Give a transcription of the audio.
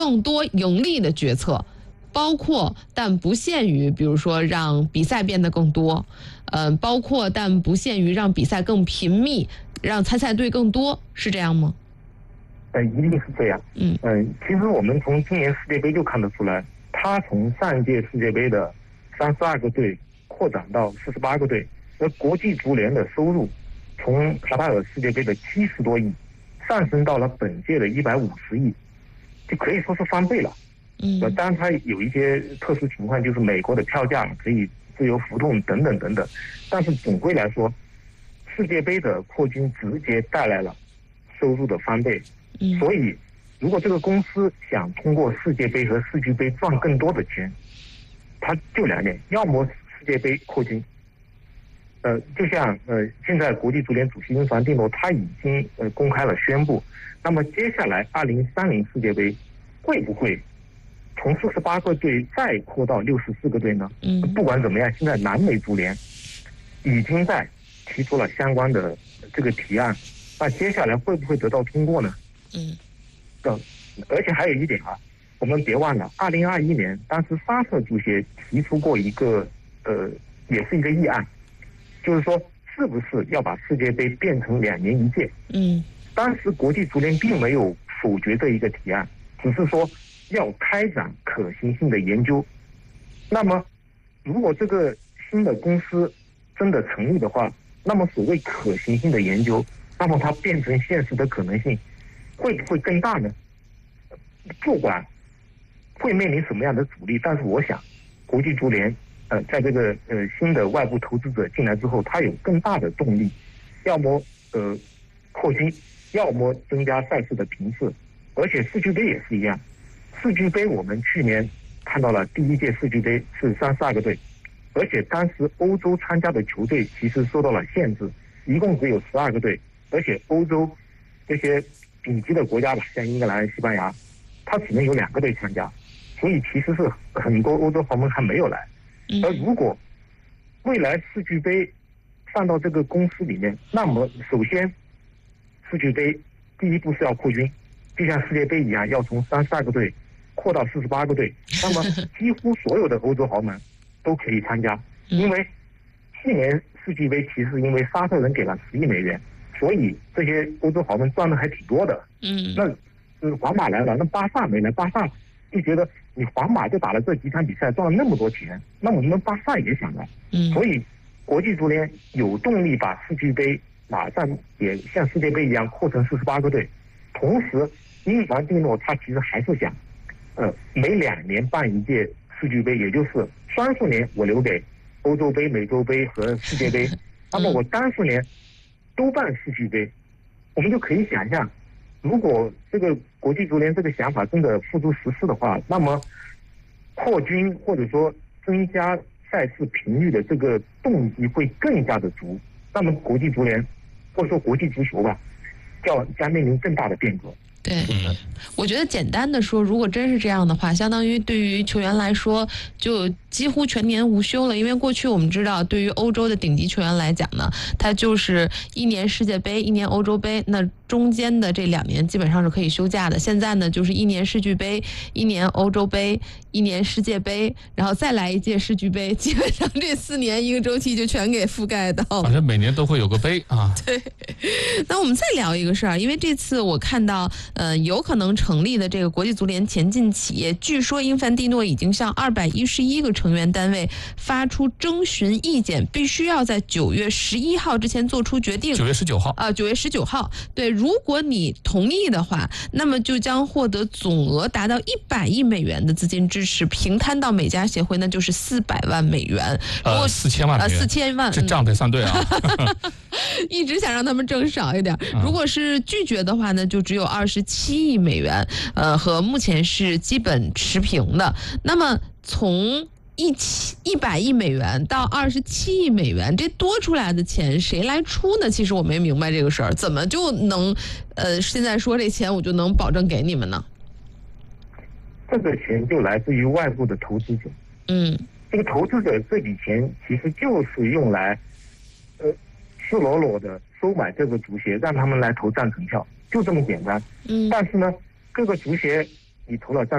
更多盈利的决策，包括但不限于，比如说让比赛变得更多，包括但不限于让比赛更频密，让参赛队更多，是这样吗？ 一定是这样。其实我们从今年世界杯就看得出来，他从上一届世界杯的32个队扩展到48个队，而国际足联的收入从卡塔尔世界杯的70多亿上升到了本届的150亿，就可以说是翻倍了。当然它有一些特殊情况，就是美国的票价可以自由浮动等等等等，但是总归来说，世界杯的扩军直接带来了收入的翻倍。所以如果这个公司想通过世界杯和世俱杯赚更多的钱，它就两点，要么世界杯扩军，就像现在国际足联主席因凡蒂诺他已经公开了宣布，那么接下来2030世界杯会不会从48个队再扩到64个队呢？不管怎么样，现在南美足联已经在提出了相关的这个提案，那接下来会不会得到通过呢？而且还有一点啊，我们别忘了，2021年当时沙特足协提出过一个也是一个议案，就是说是不是要把世界杯变成2年1届？当时国际足联并没有否决这一个提案，只是说要开展可行性的研究。那么如果这个新的公司真的成立的话，那么所谓可行性的研究，那么它变成现实的可能性会不会更大呢？不管会面临什么样的阻力，但是我想国际足联在这个新的外部投资者进来之后，它有更大的动力，要么扩军，要么增加赛事的频次。而且世俱杯也是一样，世俱杯我们去年看到了第一届世俱杯是32个队，而且当时欧洲参加的球队其实受到了限制，一共只有12个队，而且欧洲这些顶级的国家吧，像英格兰、西班牙，它只能有2个队参加，所以其实是很多欧洲豪门还没有来。而如果未来世俱杯放到这个公司里面，那么首先世俱杯第一步是要扩军，就像世界杯一样，要从32个队扩到48个队，那么几乎所有的欧洲豪门都可以参加。因为去年世俱杯其实因为沙特人给了10亿美元，所以这些欧洲豪门赚的还挺多的。那皇马来了，那巴萨没来，巴萨就觉得你皇马就打了这几场比赛赚了那么多钱，那我们巴萨也想来。所以国际足联有动力把世俱杯马上也像世界杯一样扩成48个队。同时因凡蒂诺他其实还是想每2年办一届世俱杯，也就是30年我留给欧洲杯、美洲杯和世界杯，那么我30年都办世俱杯。我们就可以想象，如果这个国际足联这个想法真的付诸实施的话，那么扩军或者说增加赛事频率的这个动机会更加的足，那么国际足联或者说国际足球吧，将面临更大的变革。 对，我觉得简单的说，如果真是这样的话，相当于对于球员来说，就几乎全年无休了。因为过去我们知道，对于欧洲的顶级球员来讲呢，他就是1年世界杯，1年欧洲杯，那中间的这2年基本上是可以休假的。现在呢，就是1年世俱杯，1年欧洲杯，1年世界杯，然后再来一届世俱杯，基本上这4年一个周期就全给覆盖到了。 反正每年都会有个杯啊。 对，那我们再聊一个事儿，因为这次我看到有可能成立的这个国际足联前进企业，据说因凡蒂诺已经向211个成员单位发出征询意见，必须要在9月11号之前做出决定。 9月19号 9月19号。对，如果你同意的话，那么就将获得总额达到100亿美元的资金支持，平摊到每家协会那就是400万美元。 4000万美元。 4000万。 这账得算对啊。 一直想让他们挣少一点。如果是拒绝的话呢，就只有27亿美元，和目前是基本持平的。那么从100亿美元到27亿美元，这多出来的钱谁来出呢？其实我没明白这个事儿，怎么就能现在说这钱我就能保证给你们呢？ 这个钱就来自于外部的投资者。这个投资者这笔钱其实就是用来赤裸裸的收买这个足协，让他们来投赞成票，就这么简单。但是呢，各个足协你投了赞